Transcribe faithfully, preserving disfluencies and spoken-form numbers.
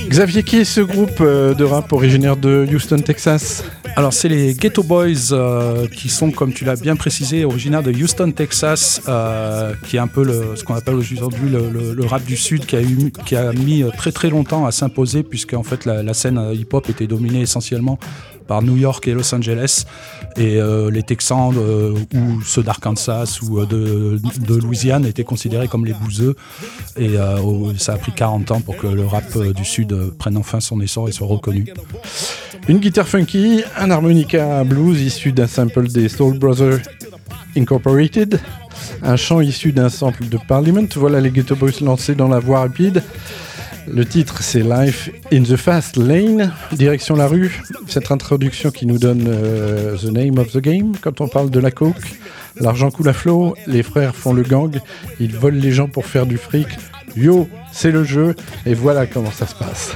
Xavier, qui est ce groupe euh, de rap originaire de Houston, Texas ? Alors, c'est les Ghetto Boys euh, qui sont, comme tu l'as bien précisé, originaires de Houston, Texas, euh, qui est un peu le, ce qu'on appelle aujourd'hui le, le, le rap du Sud, qui a, eu, qui a mis très très longtemps à s'imposer, puisque en fait la, la scène hip-hop était dominée essentiellement par New York et Los Angeles, et euh, les Texans euh, ou ceux d'Arkansas ou euh, de, de Louisiane étaient considérés comme les bouseux, et euh, oh, ça a pris quarante ans pour que le rap euh, du Sud euh, prenne enfin son essor et soit reconnu. Une guitare funky, un harmonica blues issu d'un sample des Soul Brothers Incorporated, un chant issu d'un sample de Parliament. Voilà les Ghetto Boys lancés dans la voie rapide. Le titre, c'est Life in the Fast Lane, direction la rue. Cette introduction qui nous donne euh, the name of the game quand on parle de la coke. L'argent coule à flot, les frères font le gang, ils volent les gens pour faire du fric. Yo, c'est le jeu, et voilà comment ça se passe.